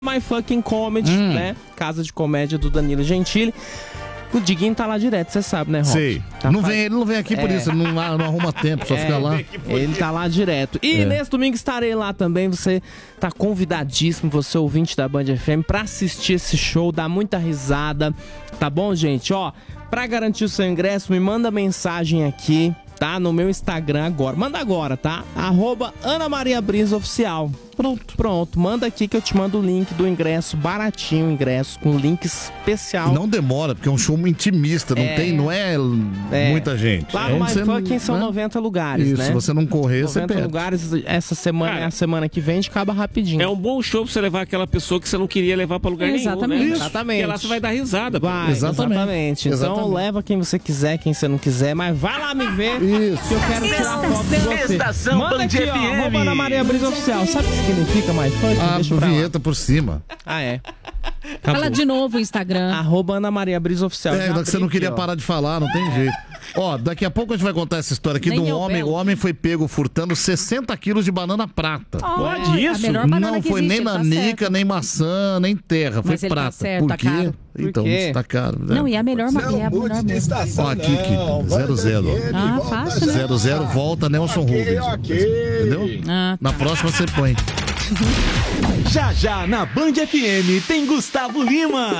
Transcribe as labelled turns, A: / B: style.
A: My Fucking Comedy, né? Casa de comédia do Danilo Gentili. O Diguinho tá lá direto, você sabe, né, Rob?
B: Sei.
A: Tá
B: Ele não vem aqui por isso, ele não arruma tempo, só fica lá.
A: Ele tá lá direto. E nesse domingo estarei lá também. Você tá convidadíssimo, você ouvinte da Band FM, pra assistir esse show, dar muita risada. Tá bom, gente? Ó, pra garantir o seu ingresso, me manda mensagem aqui, tá? No meu Instagram agora. Manda agora, tá? @AnaMariaBrisOficial. Pronto. Manda aqui que eu te mando o link do ingresso, baratinho o ingresso, com link especial.
B: E não demora, porque é um show intimista, não é muita gente.
A: Lá no My Fucking são 90 lugares,
B: isso,
A: né?
B: Se você não correr, você perde.
A: 90 lugares, essa semana é a semana que vem, a gente acaba rapidinho.
C: É um bom show pra você levar aquela pessoa que você não queria levar pra lugar nenhum, né?
A: Exatamente.
C: Porque lá você vai dar risada.
A: Exatamente. Então leva quem você quiser, quem você não quiser, mas vai lá me ver.
B: Isso.
A: Que eu quero tirar foto de você. Manda aqui, ó, @Ana Maria Brisa Oficial. Sabe o que significa My Fucking?
B: Vinheta por cima.
A: É.
D: Fala de novo o Instagram.
A: @Ana Maria Brisa Oficial.
B: Você não queria parar de falar, não tem jeito. Ó, daqui a pouco a gente vai contar essa história aqui de um homem. O homem foi pego furtando 60 quilos de banana prata.
C: Pode isso?
B: Não foi nem nanica, nem maçã, nem terra. Foi
D: Mas ele tá
B: prata.
D: certo,
B: Por quê?
D: tá caro.
B: Então, tá caro.
D: Não, e a melhor mesmo.
B: Ó, aqui, 0-0.
D: Ah, fácil, né?
B: 0-0, volta Nelson Rubens. Entendeu? Na próxima você põe.
E: Já na Band FM tem Gustavo Lima.